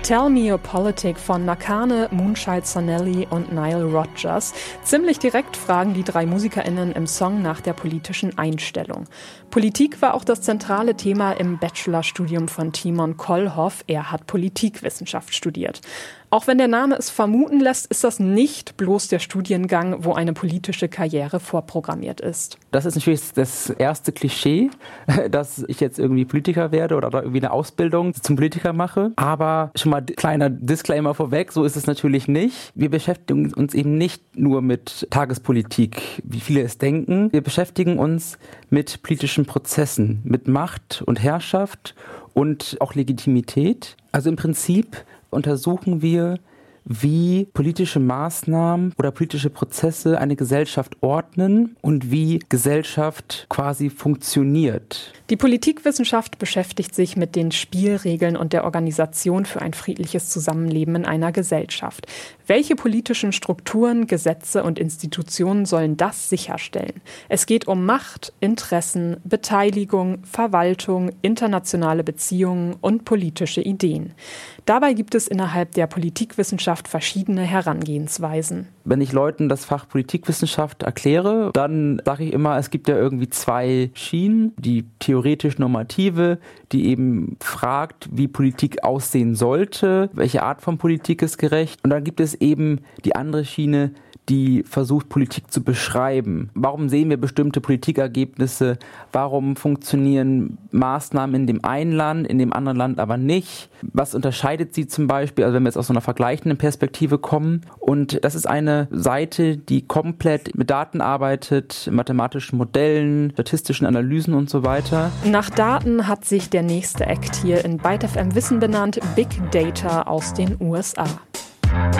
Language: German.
Tell Me a Politic von Nakane, Moonchild Sonelli und Nile Rodgers. Ziemlich direkt fragen die drei MusikerInnen im Song nach der politischen Einstellung. Politik war auch das zentrale Thema im Bachelorstudium von Timon Kollhoff. Er hat Politikwissenschaft studiert. Auch wenn der Name es vermuten lässt, ist das nicht bloß der Studiengang, wo eine politische Karriere vorprogrammiert ist. Das ist natürlich das erste Klischee, dass ich jetzt irgendwie Politiker werde oder irgendwie eine Ausbildung zum Politiker mache. Aber schon mal kleiner Disclaimer vorweg, so ist es natürlich nicht. Wir beschäftigen uns eben nicht nur mit Tagespolitik, wie viele es denken. Wir beschäftigen uns mit politischen Prozessen, mit Macht und Herrschaft und auch Legitimität. Also im Prinzip untersuchen wir, wie politische Maßnahmen oder politische Prozesse eine Gesellschaft ordnen und wie Gesellschaft quasi funktioniert. Die Politikwissenschaft beschäftigt sich mit den Spielregeln und der Organisation für ein friedliches Zusammenleben in einer Gesellschaft. Welche politischen Strukturen, Gesetze und Institutionen sollen das sicherstellen? Es geht um Macht, Interessen, Beteiligung, Verwaltung, internationale Beziehungen und politische Ideen. Dabei gibt es innerhalb der Politikwissenschaft verschiedene Herangehensweisen. Wenn ich Leuten das Fach Politikwissenschaft erkläre, dann sage ich immer, es gibt ja irgendwie zwei Schienen. Die theoretisch-normative, die eben fragt, wie Politik aussehen sollte, welche Art von Politik ist gerecht. Und dann gibt es eben die andere Schiene, die versucht, Politik zu beschreiben. Warum sehen wir bestimmte Politikergebnisse? Warum funktionieren Maßnahmen in dem einen Land, in dem anderen Land aber nicht? Was unterscheidet sie zum Beispiel, also wenn wir jetzt aus so einer vergleichenden Perspektive kommen? Und das ist eine Seite, die komplett mit Daten arbeitet, mathematischen Modellen, statistischen Analysen und so weiter. Nach Daten hat sich der nächste Act hier in Byte FM Wissen benannt, Big Data aus den USA.